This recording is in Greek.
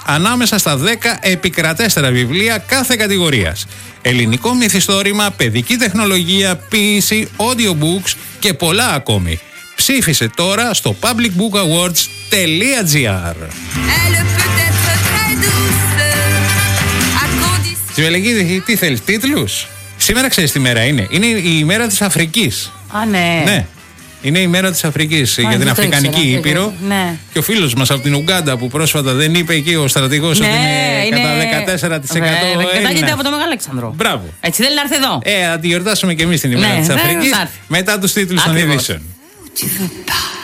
ανάμεσα στα 10 επικρατέστερα βιβλία κάθε κατηγορίας. Ελληνικό μυθιστόρημα, παιδική τεχνολογία, ποίηση, audiobooks και πολλά ακόμη. Ψήφισε τώρα στο publicbookawards.gr. Τσιβελεκίδη, τι θέλεις, τίτλους? Σήμερα ξέρεις τι μέρα είναι? Είναι η ημέρα της Αφρικής. Α, ναι. Ναι. Είναι η μέρα της Αφρικής για την Αφρικανική Ήπειρο. Ναι. Και ο φίλος μας από την Ουγκάντα που πρόσφατα δεν είπε εκεί ο στρατηγός ότι είναι κατά 14% Κατάγεται από τον Μεγάλο Αλέξανδρο. Μπράβο. Έτσι θέλει να έρθει εδώ. Θα τη γιορτάσουμε και εμείς την ημέρα της Αφρικής μετά τους τίτλους των ειδήσεων.